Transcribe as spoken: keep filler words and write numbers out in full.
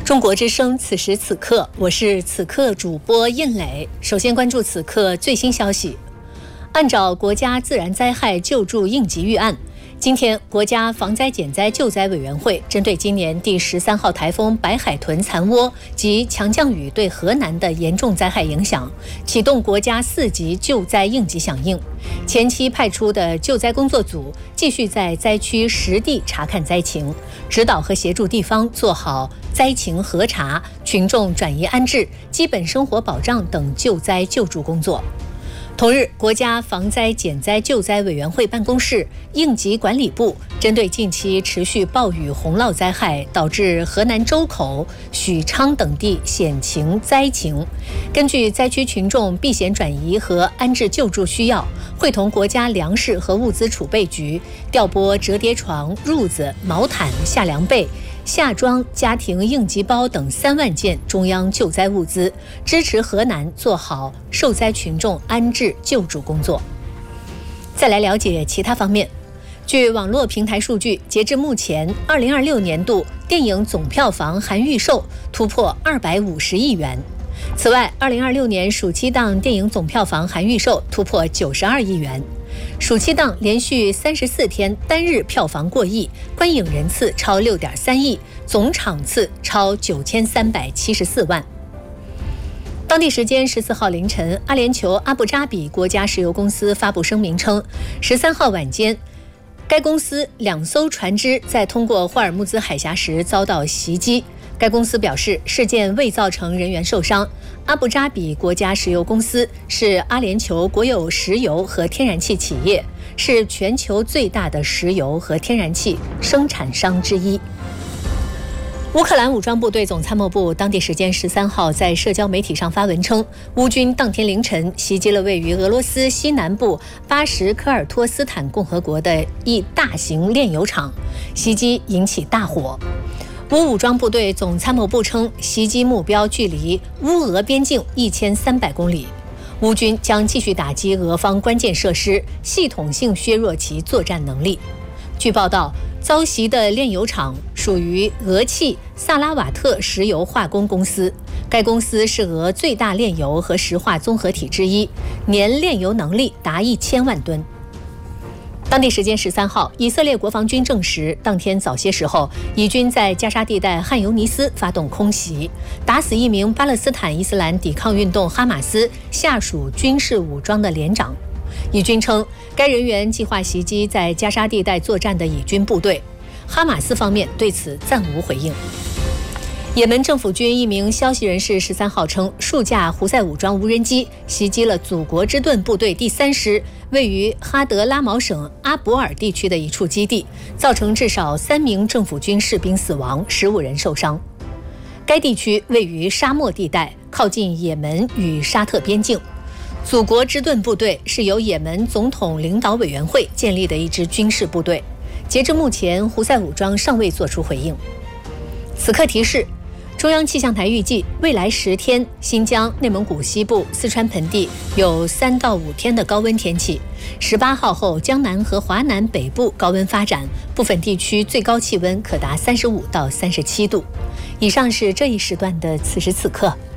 中国之声，此时此刻，我是此刻主播印磊。首先关注此刻最新消息。按照国家自然灾害救助应急预案，今天国家防灾减灾救灾委员会针对今年第十三号台风白海豚残涡及强降雨对河南的严重灾害影响，启动国家四级救灾应急响应。前期派出的救灾工作组继续在灾区实地查看灾情，指导和协助地方做好灾情核查、群众转移安置、基本生活保障等救灾救助工作。同日，国家防灾减灾救灾委员会办公室、应急管理部针对近期持续暴雨洪涝灾害导致河南周口、许昌等地险情灾情，根据灾区群众避险转移和安置救助需要，会同国家粮食和物资储备局调拨折叠床、褥子、毛毯、夏凉被、夏装、家庭应急包等三万件中央救灾物资，支持河南做好受灾群众安置救助工作。再来了解其他方面。据网络平台数据，截至目前，二零二六年度电影总票房含预售突破二百五十亿元。此外，二零二六年暑期档电影总票房含预售突破九十二亿元。暑期档连续三十四天单日票房过亿，观影人次超六点三亿，总场次超九千三百七十四万。当地时间十四号凌晨，阿联酋阿布扎比国家石油公司发布声明称，十三号晚间，该公司两艘船只在通过霍尔木兹海峡时遭到袭击。该公司表示，事件未造成人员受伤。阿布扎比国家石油公司是阿联酋国有石油和天然气企业，是全球最大的石油和天然气生产商之一。乌克兰武装部队总参谋部当地时间十三号在社交媒体上发文称，乌军当天凌晨袭击了位于俄罗斯西南部巴什科尔托斯坦共和国的一大型炼油厂，袭击引起大火。乌武装部队总参谋部称，袭击目标距离乌俄边境一千三百公里。乌军将继续打击俄方关键设施，系统性削弱其作战能力。据报道，遭袭的炼油厂属于俄气萨拉瓦特石油化工公司，该公司是俄最大炼油和石化综合体之一，年炼油能力达一千万吨。当地时间十三号，以色列国防军证实，当天早些时候，以军在加沙地带汉尤尼斯发动空袭，打死一名巴勒斯坦伊斯兰抵抗运动哈马斯下属军事武装的连长。以军称，该人员计划袭击在加沙地带作战的以军部队。哈马斯方面对此暂无回应。也门政府军一名消息人士十三号称，数架胡塞武装无人机袭击了祖国之盾部队第三师位于哈德拉毛省阿伯尔地区的一处基地，造成至少三名政府军士兵死亡，十五人受伤。该地区位于沙漠地带，靠近也门与沙特边境。祖国之盾部队是由也门总统领导委员会建立的一支军事部队。截至目前，胡塞武装尚未作出回应。此刻提示，中央气象台预计，未来十天，新疆、内蒙古西部、四川盆地有三到五天的高温天气。十八号后，江南和华南北部高温发展，部分地区最高气温可达三十五到三十七度。以上是这一时段的此时此刻。